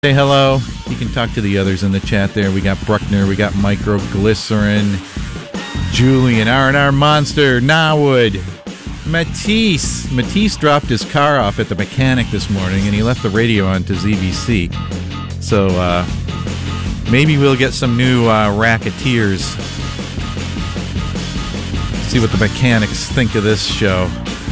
Say hello. You can talk to the others in the chat there. We got Bruckner, we got Microglycerin, Julian, R&R Monster, Nawood, Matisse. Matisse dropped his car off at the mechanic this morning, and he left the radio on to ZBC. So maybe we'll get some new Racketeers. See what the mechanics think of this show.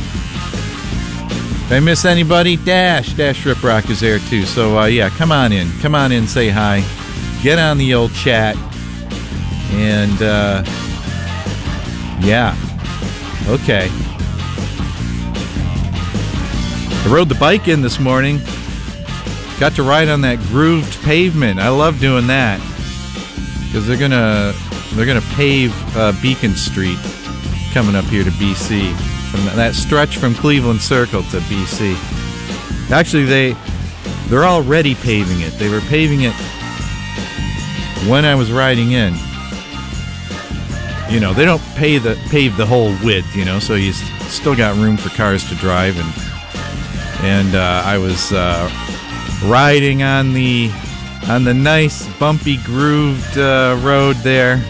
Did I miss anybody? Dash Rip Rock is there too. So yeah, come on in, say hi, get on the old chat, and yeah, okay. I rode the bike in this morning. Got to ride on that grooved pavement. I love doing that because they're gonna pave Beacon Street coming up here to BC. From that stretch from Cleveland Circle to BC. Actually, they're already paving it. They were paving it when I was riding in. You know, they don't pave the whole width, you know, so you still got room for cars to drive. And I was riding on the nice bumpy grooved road there.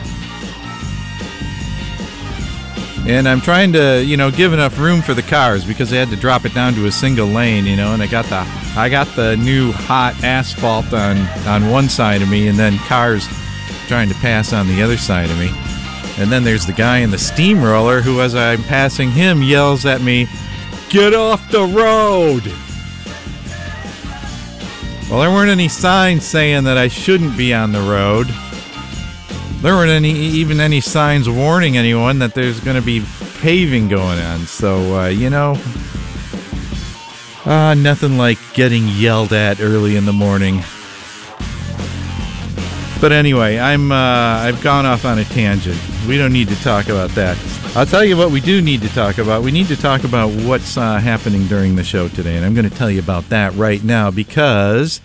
And I'm trying to, you know, give enough room for the cars because they had to drop it down to a single lane, you know, and I got the new hot asphalt on one side of me, and then cars trying to pass on the other side of me. And then there's the guy in the steamroller who, as I'm passing him, yells at me, "Get off the road!" Well, there weren't any signs saying that I shouldn't be on the road. There weren't even any signs warning anyone that there's going to be paving going on. So, you know, nothing like getting yelled at early in the morning. But anyway, I've gone off on a tangent. We don't need to talk about that. I'll tell you what we do need to talk about. We need to talk about what's happening during the show today. And I'm going to tell you about that right now because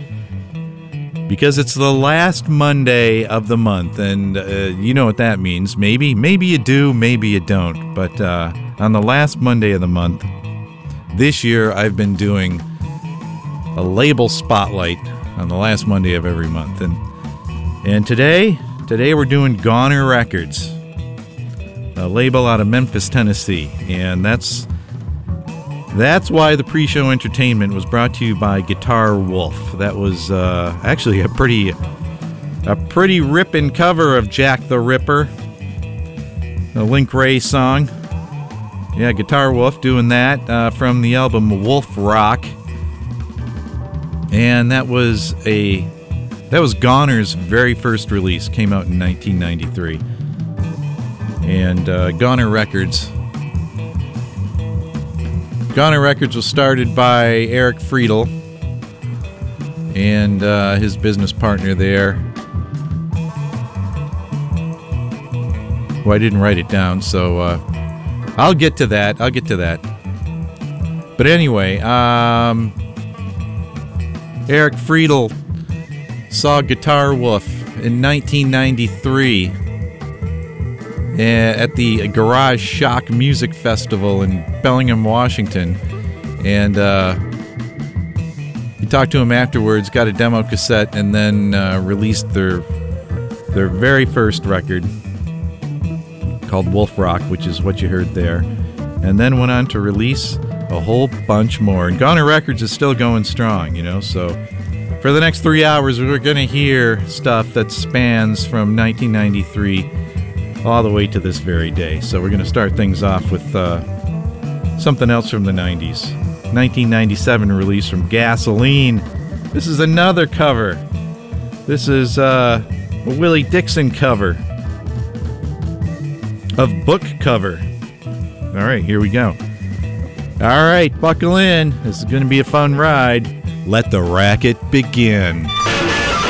it's the last Monday of the month, and you know what that means. Maybe you do, maybe you don't. But on the last Monday of the month, this year I've been doing a label spotlight on the last Monday of every month. And today we're doing Goner Records, a label out of Memphis, Tennessee. And that's why the pre-show entertainment was brought to you by Guitar Wolf. That was actually a pretty rippin' cover of Jack the Ripper, the Link Wray song. Yeah, Guitar Wolf doing that from the album Wolf Rock. And that was Goner's very first release. Came out in 1993. And Goner Records was started by Eric Friedel and his business partner there. Well, I didn't write it down, so I'll get to that. But anyway, Eric Friedel saw Guitar Wolf in 1993 at the Garage Shock Music Festival in Bellingham, Washington. And he talked to him afterwards, got a demo cassette, and then released their very first record called Wolf Rock, which is what you heard there. And then went on to release a whole bunch more. And Goner Records is still going strong, you know, so for the next 3 hours, we're going to hear stuff that spans from 1993 all the way to this very day. So we're going to start things off with something else from the 90s. 1997 release from Gasoline. This is another cover. This is a Willie Dixon cover of Book Cover. All right, here we go. All right, buckle in. This is going to be a fun ride. Let the racket begin.